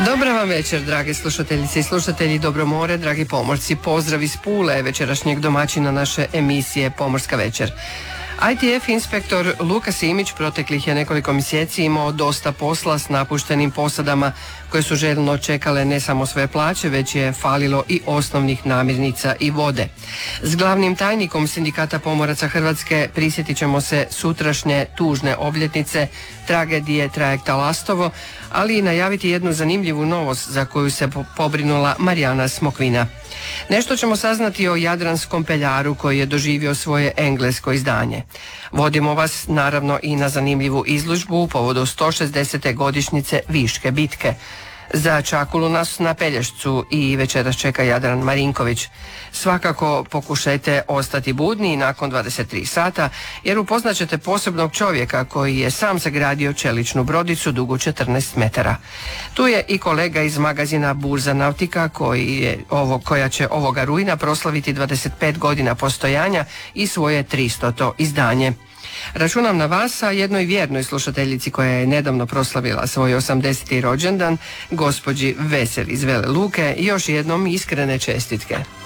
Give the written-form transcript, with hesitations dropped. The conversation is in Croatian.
Dobra vam večer, drage slušateljice i slušatelji, dobro more, dragi pomorci. Pozdrav iz Pule, večerašnjeg domaćina naše emisije Pomorska večer. ITF inspektor Luka Simić proteklih je nekoliko mjeseci imao dosta posla s napuštenim posadama koje su željno čekale ne samo svoje plaće, već je falilo i osnovnih namirnica i vode. S glavnim tajnikom Sindikata pomoraca Hrvatske prisjetit ćemo se sutrašnje tužne obljetnice tragedije trajekta Lastovo, ali i najaviti jednu zanimljivu novost za koju se pobrinula Marijana Smokvina. Nešto ćemo saznati o Jadranskom peljaru koji je doživio svoje englesko izdanje. Vodimo vas naravno i na zanimljivu izložbu u povodu 160. godišnjice Viške bitke. Za Čakulu nas na Pelješcu i večeras čeka Jadran Marinković. Svakako pokušajte ostati budni nakon 23 sata jer upoznat ćete posebnog čovjeka koji je sam sagradio čeličnu brodicu dugu 14 metara. Tu je i kolega iz magazina Burza Nautika koja će ovoga rujna proslaviti 25 godina postojanja i svoje 300. izdanje. Računam na vas, a jednoj vjernoj slušateljici koja je nedavno proslavila svoj 80. rođendan, gospođi Veseli iz Vele Luke, još jednom iskrene čestitke.